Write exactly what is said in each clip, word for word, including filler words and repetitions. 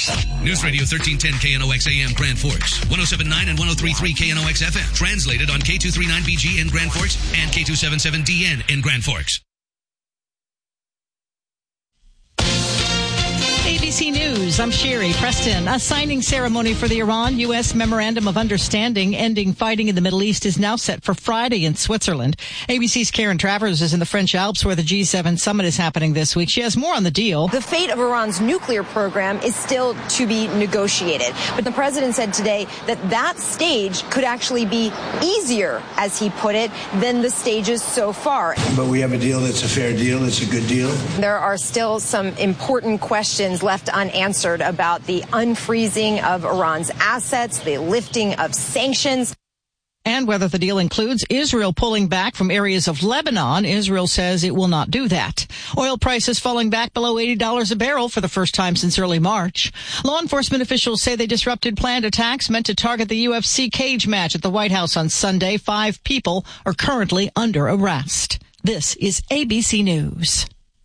News Radio thirteen ten K N O X A M Grand Forks, one oh seven point nine and one oh three point three K N O X F M. Translated on K two thirty-nine B G in Grand Forks and K two seventy-seven D N in Grand Forks. A B C News, I'm Sherry Preston. A signing ceremony for the Iran-U S Memorandum of Understanding ending fighting in the Middle East is now set for Friday in Switzerland. A B C's Karen Travers is in the French Alps where the G seven summit is happening this week. She has more on the deal. The fate of Iran's nuclear program is still to be negotiated. But the president said today that that stage could actually be easier, as he put it, than the stages so far. But we have a deal that's a fair deal. It's a good deal. There are still some important questions left unanswered about the unfreezing of Iran's assets, the lifting of sanctions. And whether the deal includes Israel pulling back from areas of Lebanon. Israel says it will not do that. Oil prices falling back below eighty dollars a barrel for the first time since early March. Law enforcement officials say they disrupted planned attacks meant to target the U F C cage match at the White House on Sunday. Five people are currently under arrest. This is A B C News.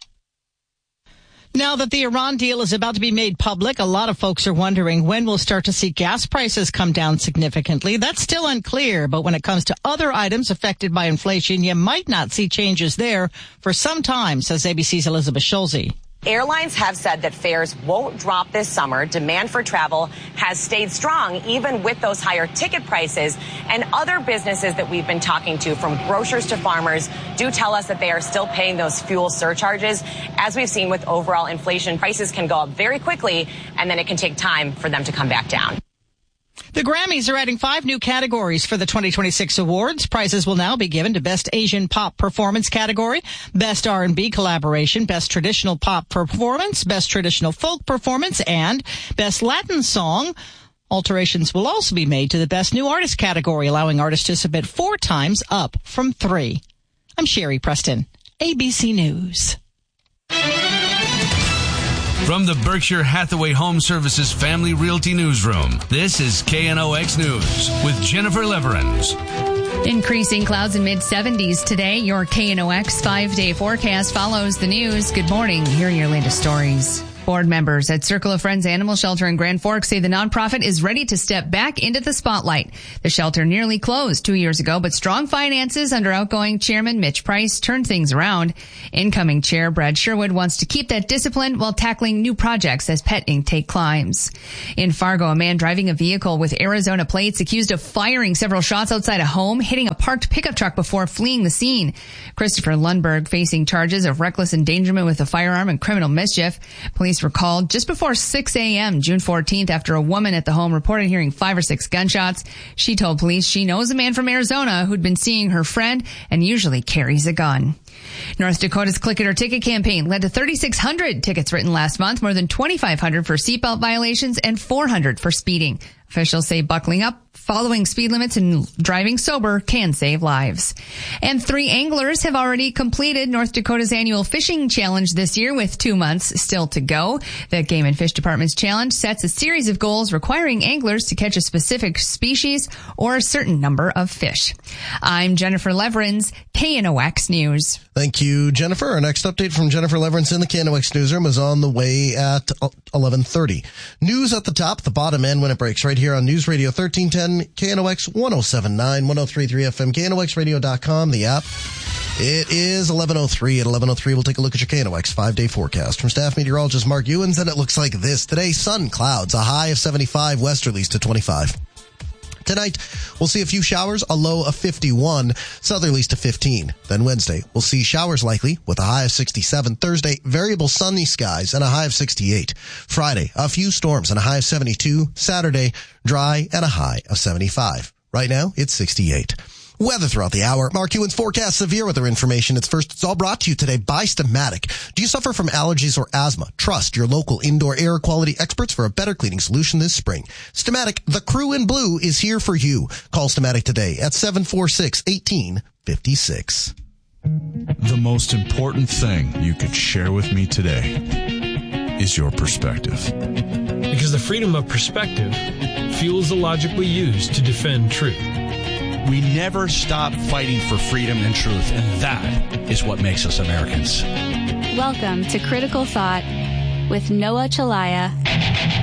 Now that the Iran deal is about to be made public, a lot of folks are wondering when we'll start to see gas prices come down significantly. That's still unclear, but when it comes to other items affected by inflation, you might not see changes there for some time, says A B C's Elizabeth Schulze. Airlines have said that fares won't drop this summer. Demand for travel has stayed strong, even with those higher ticket prices. And other businesses that we've been talking to, from grocers to farmers, do tell us that they are still paying those fuel surcharges. As we've seen with overall inflation, prices can go up very quickly, and then it can take time for them to come back down. The Grammys are adding five new categories for the twenty twenty-six awards. Prizes will now be given to Best Asian Pop Performance category, Best R and B Collaboration, Best Traditional Pop Performance, Best Traditional Folk Performance, and Best Latin Song. Alterations will also be made to the Best New Artist category, allowing artists to submit four times, up from three. I'm Sherry Preston, A B C News. From the Berkshire Hathaway Home Services Family Realty Newsroom, this is K N O X News with Jennifer Leverins. Increasing clouds in mid seventies today. Your K N O X five-day forecast follows the news. Good morning. Here are your latest stories. Board members at Circle of Friends Animal Shelter in Grand Forks say the nonprofit is ready to step back into the spotlight. The shelter nearly closed two years ago, but strong finances under outgoing chairman Mitch Price turned things around. Incoming chair Brad Sherwood wants to keep that discipline while tackling new projects as pet intake climbs. In Fargo, a man driving a vehicle with Arizona plates accused of firing several shots outside a home, hitting a parked pickup truck before fleeing the scene. Christopher Lundberg facing charges of reckless endangerment with a firearm and criminal mischief. Police were called just before six a.m. June fourteenth after a woman at the home reported hearing five or six gunshots. She told police she knows a man from Arizona who'd been seeing her friend and usually carries a gun. North Dakota's Click It or Ticket campaign led to thirty-six hundred tickets written last month, more than twenty-five hundred for seatbelt violations and four hundred for speeding. Officials say buckling up, following speed limits, and driving sober can save lives. And three anglers have already completed North Dakota's annual fishing challenge this year, with two months still to go. The Game and Fish Department's challenge sets a series of goals requiring anglers to catch a specific species or a certain number of fish. I'm Jennifer Leverins, K N O X News. Thank you, Jennifer. Our next update from Jennifer Leverins in the K N O X newsroom is on the way at eleven thirty. News at the top, the bottom end when it breaks, right here on News Radio thirteen ten, K N O X one oh seven point nine, one oh three point three F M, K N O X radio dot com, the app. It is eleven oh three. At eleven oh three, we'll take a look at your K N O X five-day forecast. From staff meteorologist Mark Ewens, and it looks like this. Today, sun, clouds, a high of seventy-five, westerlies to twenty-five. Tonight, we'll see a few showers, a low of fifty-one, southerlies to fifteen. Then Wednesday, we'll see showers likely with a high of sixty-seven. Thursday, variable sunny skies and a high of sixty-eight. Friday, a few storms and a high of seventy-two. Saturday, dry and a high of seventy-five. Right now, it's sixty-eight. Weather throughout the hour. Mark Ewens forecasts severe weather information. It's first. It's all brought to you today by Stamatic. Do you suffer from allergies or asthma? Trust your local indoor air quality experts for a better cleaning solution this spring. Stamatic, the crew in blue, is here for you. Call Stamatic today at seven four six, one eight five six. The most important thing you could share with me today is your perspective. Because the freedom of perspective fuels the logic we use to defend truth. We never stop fighting for freedom and truth, and that is what makes us Americans. Welcome to Critical Thought with Noah Chalaya.